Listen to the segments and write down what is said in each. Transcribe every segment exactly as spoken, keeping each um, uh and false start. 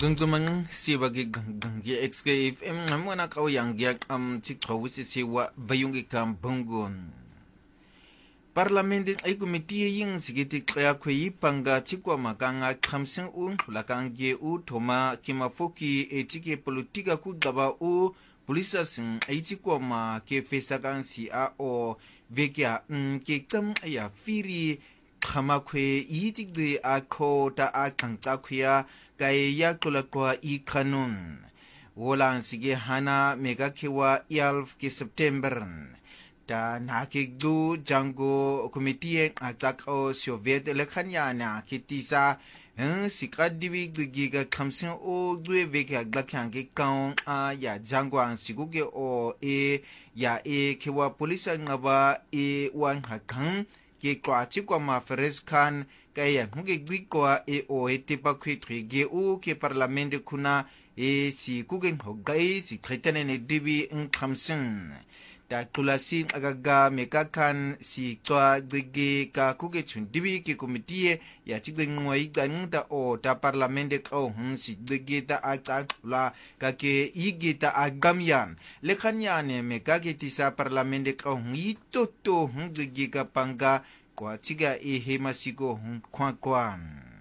Gungumang siwa gi gangi X K F M ngamwana kau yang giak am tikawisi siwa bayungi kampunggun. Parlamentin ay komite yung sigiti kaya kwe panga chikwa makanga kamsing un lakangi u toma kimafoki e chike politika ku gaba u polisa sing ay chikwa ma ke fesakan si a o vekya ke kam aya firi kama kwe itikde a ko ta a kangta kwe kaya ya kula kwa i kanun. Wolan sige hana mega kewa yalf ke September. Ta nakikdu jango komite atak o Soviet lekanyana kitisa sikadibi giga kamsin o dwe veke aglakange kaun a ya jango an siguge o e ya e kewa polisa ngaba e wan hakan ke kwa chikwa ma Feres Khan kaya muge gikwa e o e tipa kwitri u ke parlamente kuna e si kugen hogai si kretane ne dibi ng kamsin. Da kulasin agaga mekakan si toa gege ka kuge chundibi ke komitie ya chigde ngwai ganta o ta parlamente ko hun si gege ta ata la ka ke igi ta agamyan lekhanyane mekake tisa parlamente ko hun toto hun gege ka panga kwa chiga e hemasiko hun kwa kwan.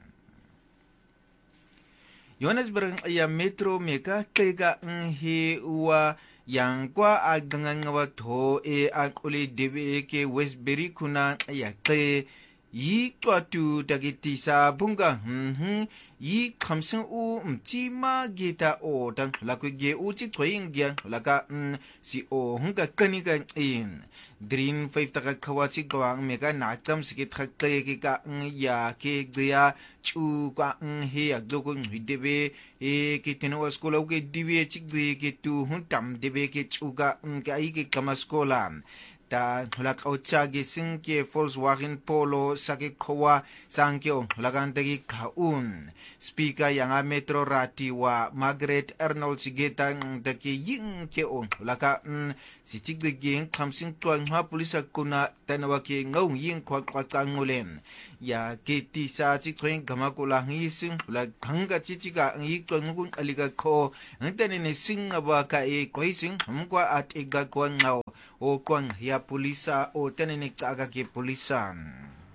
Jonas bereng ya metro meka kega nhe wa yang kwa agangan wa to e akole debe ke Westbury kuna ya ke yi kwa tu dagiti sa bunga hm yi kamsing u mtima gita o tang lakwe ge u chi toing gya laka si o hunga kanika in Dream five taka kawachi gawang mega nakam sikit hakte ke ka ya ke gya chu ka he agdogo debe e ke teno skola ke dibe chik de ke tu hun tam debe ke chuga ke ai ke kama skola ta lak ocha ge sing ke Volkswagen Polo sake kowa sangke o lagan dagi kaun speaker yang a metro rati wa Margaret Arnold sigeta dake ying ke on laka si chik de gen kamsing tuan ha polisa kuna tanawa ke ngau ying kwa kwa tangulen ya ke ti sa chik twen gama ko la ngising la kanga chichika ngi tuan ngun aliga ko ntene ne sing aba ka e koising mkwa at ega kwa ngau o kwang ya polisa o tenene kaga ke polisan.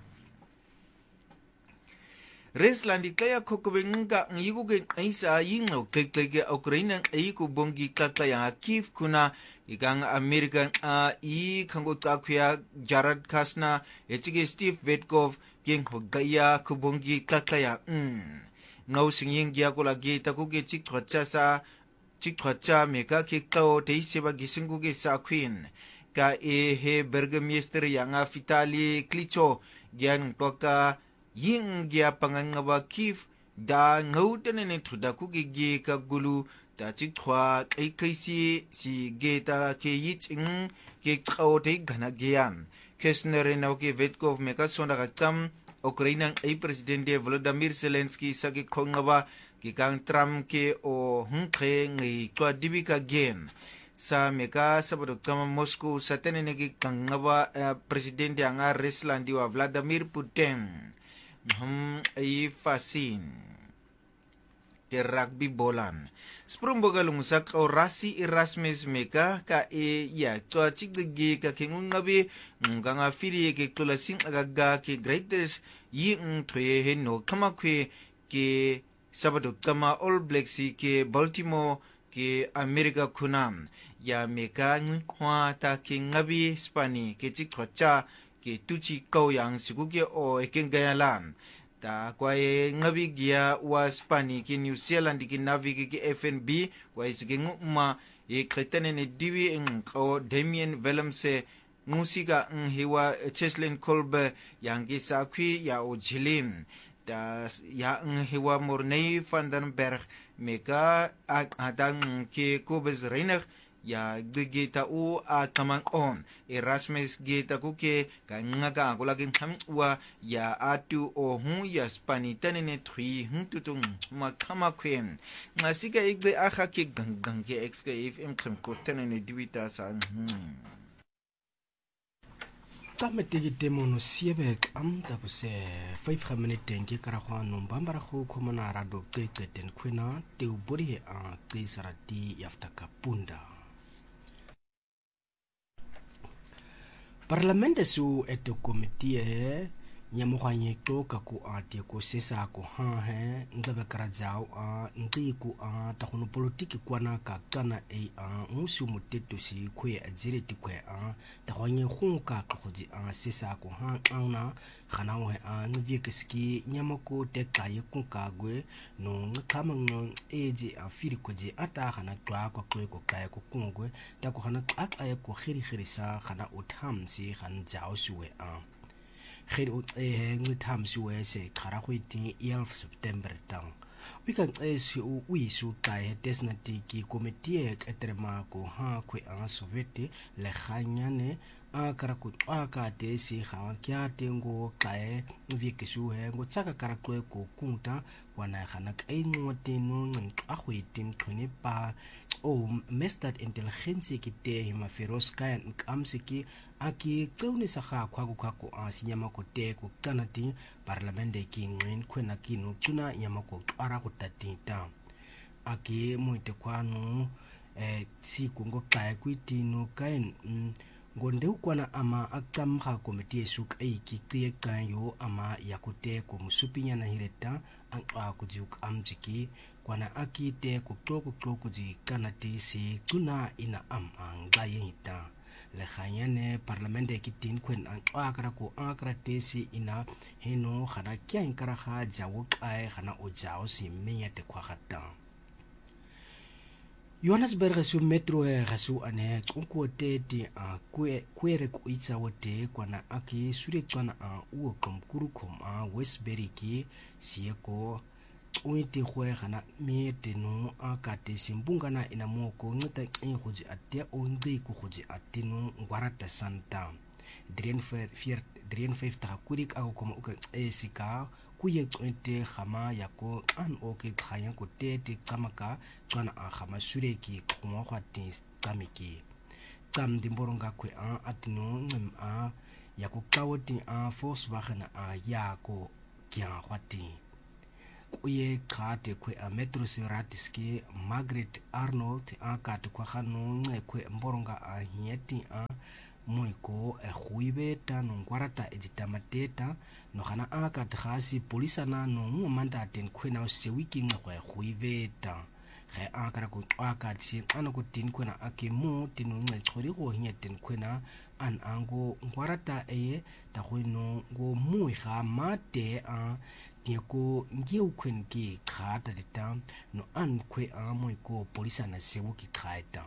Reslandi kaya kokobenga ngiguge isa yingo keklege Ukraine ayiku bongi kaka yang akif kuna igang American a i kango takya Jared Kushner echige Steve Witkoff geng hogaya kubongi kaka ya mm ngau singing gya ko lagi takuge chik thocha sa chik thocha meka ke kao teiseba gisinguge sa queen ka e he Burgermeister yang a Vitali Klitschko gyan toka ying gya pangangaba kif da ngauten ne thuda ku ge ka gulu ta chik thwa kai kai si si ge ta ke yiching ke khote gana gyan Kushner no ke Witkoff me ka sonda ka tam Ukraine ai president Volodymyr Zelensky sa ke khongaba ke kang Trump ke o hunkhe ngi twa dibika gen sa meka sabado kama Moscow sa tenene ke kangaba uh, president yang a Rusland wa Vladimir Putin hum ay fasin ke rugby bolan sprumboga lungsak o rasi Erasmus meka ka e ya to chigge ka kengungabe nganga firi ke klolasing agaga ke greatest yi ngtwe he no kama kwe ke sabado kama All Blacks ke Baltimore ke America kunam ya meka ngwa ta ke ngabi Spani ke chikwacha ke tuchi kau yang siguge o ekengayalan ta kwae ngabi gia wa Spani ke New Zealand ke navigi ke F N B wa isige nguma e kretane ne diwi ng o Damien Willemse musika nghiwa Cheslin Kolbe yang ke sakwi ya o Jilin ta ya nghiwa Morney van den Berg meka adang ke Kobes Reiner ya gita u a kamang on Erasmus gita kuke ka ngaga ko laging hamwa ya atu o hu ya Spani tanene three hu tutung makama kwen ngasika igbe akha ke gangang ke X K F M kham ko tanene diwita sa Tametegi demono siebe amda kuse five minute nge karakwa nombambara khu khomana rado keke ten kwena te ubori a kisarati yaftaka punda. Parlamente su eto komitie nyamukanye toka ku ati ko sesa ko ha he ngabe karajao a ngiku a takhunu politiki kwana ka kana e a musu muteto si kwe azire ti kwe a takhanye khunka khoji a sesa ko ha ana khana we a ngi keski nyamako te tsaye kunka gwe no ngkhama ngo eji a firi koji ata khana twa kwa kwe ko kaya ko kungwe ta ko khana ata ko khiri khirisa khana uthamsi khan jao suwe a Gere o eh ngithamsi wese khara khwiti twelve September tang wika esi u wisu kai desnatiki komite etrema ko ha khwe a sovete le khanyane a kara ku a ka te si kha kya tengo kai vikesu he ngo tsaka kara kwe ko kunta wana khana kai ngote no a khwiti mthone pa o mestad intelligence ki te hima feros kai amsiki aki tsauni sa kha khwa ku khako a sinyama ko te ko kanati parlamente ki ngwen khwena ki no tuna yama ko ara ko tatita aki moite kwano eh si kungo kai kwitino kain ngonde ukwana ama akam kha komite su kai ki tie kanyo ama yakote ko musupinya na hireta ang ko juk amjiki kwana aki te ko toko toko ji kanati si tuna ina am ang gayita le khanyane parlamente ki tin kwen ang akara ko akara te si ina heno khana kya inkara kha jawo kai khana o jawo si menya te kwa khata Johannesburg su metro e gasu ane kunko te ti a kwe kwere ku itsa wote kwana aki sure tswana a uo komkuru kom a Westbury ki sieko uite khwe gana me tenu a ka te simbungana ina moko ngata e khoji atia o ngi ku khoji atinu ngwarata santa drien fier drien five ta kurik a ko mo e sika kuye tswente khama yako an oke khaya ko te ti kamaka tswana a khama sure ki khomo khwa ti tsamiki tsam dimboronga kwe a atinu ngem a yako kawoti a Volkswagen a yako kya khwati kuye khate kwe a metro siratiski Margaret Arnold a kate kwa khanu nge kwe mboronga a hieti a moiko e khuibe ta no ngwarata editamateta no khana a ka khasi polisa na no ngomanda ten khwena se wiki ngwe khuibe ta ge a ka ko a ka tsi ana ko tin khwena ake mu tinu nge chori go hinya ten khwena an ango ngwarata e ta khweno go mu ga mate a tieko ngiu khwen ki khata dita no an khwe a moiko polisa na se wiki khaita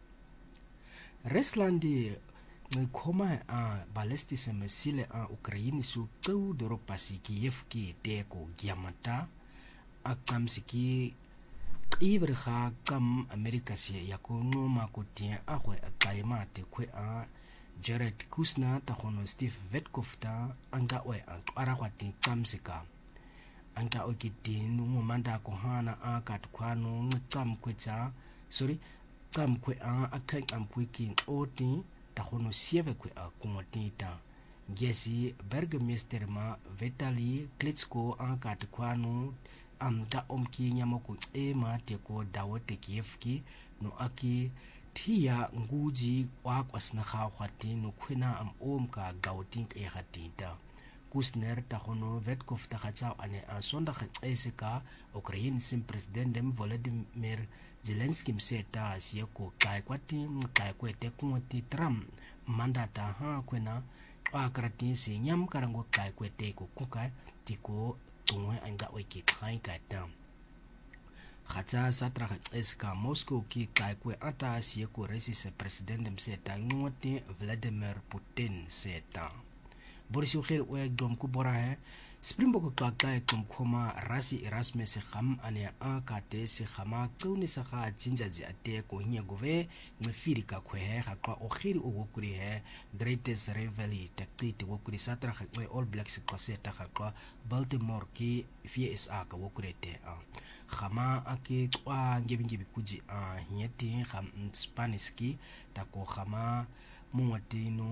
Reslandi Ngkhoma a ballistic missile a Ukraine su tau doropasi Kiev ki teko giamata akamsiki ibrha kam America si yakono makotia a khwe akaima te khwe a Jared Kushner ta khono Steve Witkoff ta anga we a ara khwati kamsika anga okitin ngomanda ko hana a katkwano ngam kwetsa sorry kam kwe a attack am kwiki oti ta khono sieve kwe a kumotita gesi Burgermeister ma Vitali Klitschko a katkwano am ta omki nyamoko e ma te ko dawote Kievki no aki tia nguji kwa kwasna kha khwati no khwena am omka gauting e khatita Kushner ta khono Vetkov ta khatsa ane a sonda khatseka Ukraine sim president Volodymyr Zelensky mseta sieko kai kwati kai kwete kumoti Trump mandata ha kwena akrati si nyam karango kai kwete ko kukai tiko tungwe anga weki kai kata khatsa satra khatska Moscow ki kai kwe ata sieko resise president mseta ngoti Vladimir Putin seta Boris Ukhir we dom ku bora he Springbok klaka kom khoma rasi Erasmus kham ane a kate se khama tuni sa kha jinjaji ate ko nya gove ngfiri ka khwe he kha kwa okhiri o gokuri he greatest rivalry takti te gokuri satra kha All Blacks ko se ta kha kwa Baltimore ki V S A ka gokuri te a khama ake kwa ngebingi bikuji a hieti kham Spanish ki ta ko khama muwatino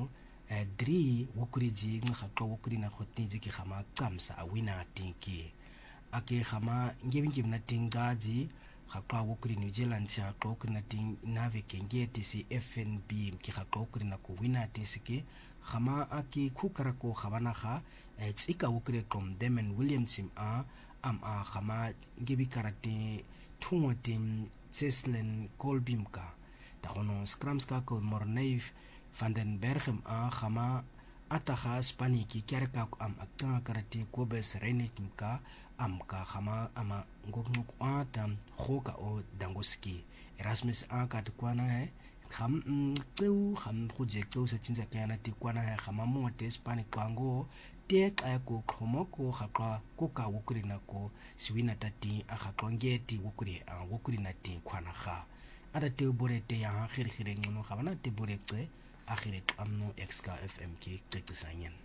eh three wukuri ji nga ka wukuri na khotin ji ki khama kamsa a wina tinki ake khama ngebi ngebi na tingaji khakwa wukuri New Zealand sia ka wukuri na ting nave kenge tisi F N B ki khakwa wukuri na ku wina tisiki khama aki khukara ko khabana kha tsika wukuri kom Demen Williams a am a khama ngebi karate tungotim Ceslen Kolbimka tagono Skramska kol Morneef van den Berghem a khama ataha Spaniki kerka am akta karate Kobes Reinetimka am ka khama ama ngoknuk atam khoka o dangoski Erasmus a ka tukwana he kham teu kham project o sa tsinza kana tikwana he khama mo te Spanish kwango te ka ko khomoko khakwa ko ka wukuri na ko siwina tati a khakwa ngeti wukuri a wukuri na ti kwana kha ada te bore te ya khiri khiri ngono khabana te bore tse akhire amno X K F M ki tsekisanyen